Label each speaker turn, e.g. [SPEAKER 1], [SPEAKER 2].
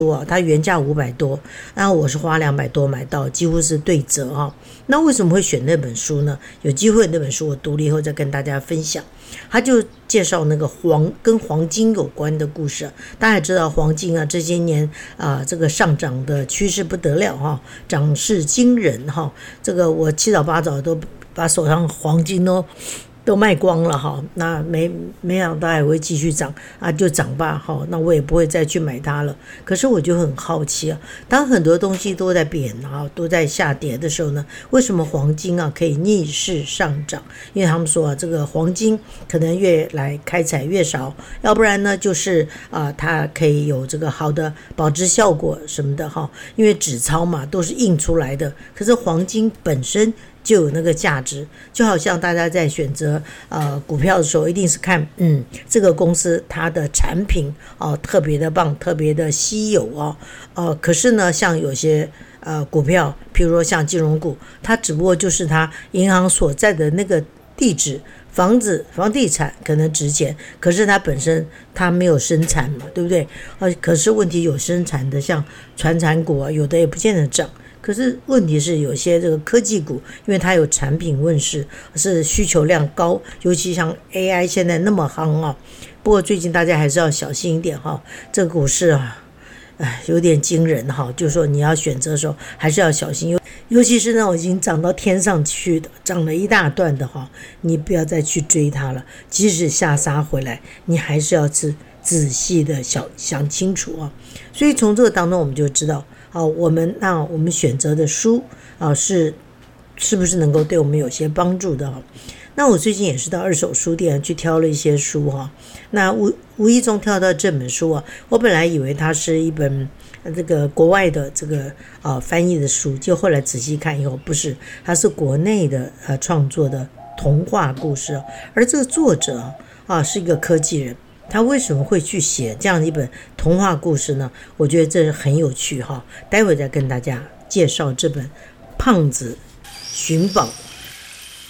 [SPEAKER 1] 它原价500多，然后我是花200多买到，几乎是对折哈。那为什么会选那本书呢？有机会那本书我读了以后再跟大家分享。他就介绍那个跟黄金有关的故事。大家也知道黄金啊，这些年这个上涨的趋势不得了哈，涨势惊人哈。这个我七早八早都把手上黄金都卖光了哈，那没想到还会继续涨啊，就涨吧哈，那我也不会再去买它了。可是我就很好奇啊，当很多东西都在贬啊，都在下跌的时候呢，为什么黄金啊可以逆势上涨？因为他们说啊，这个黄金可能越来开采越少，要不然呢就是它可以有这个好的保值效果什么的哈，因为纸钞嘛都是印出来的，可是黄金本身就有那个价值，就好像大家在选择股票的时候，一定是看这个公司它的产品特别的棒，特别的稀有可是呢，像有些股票，譬如说像金融股，它只不过就是它银行所在的那个地址。房地产可能值钱，可是它本身它没有生产嘛，对不对？可是问题有生产的，像传产股有的也不见得涨。可是问题是有些这个科技股，因为它有产品问世，是需求量高，尤其像 AI 现在那么夯不过最近大家还是要小心一点这个股市有点惊人就是说你要选择的时候还是要小心，尤其是那种已经涨到天上去的，涨了一大段的你不要再去追它了，即使下杀回来，你还是要仔细的想清楚所以从这个当中我们就知道我们选择的书是不是能够对我们有些帮助的那我最近也是到二手书店去挑了一些书那无意中挑到这本书我本来以为它是一本这个国外的这个翻译的书，就后来仔细看以后不是，它是国内的创作的童话故事而这个作者是一个科技人。他为什么会去写这样一本童话故事呢？我觉得这是很有趣待会再跟大家介绍这本《胖子寻宝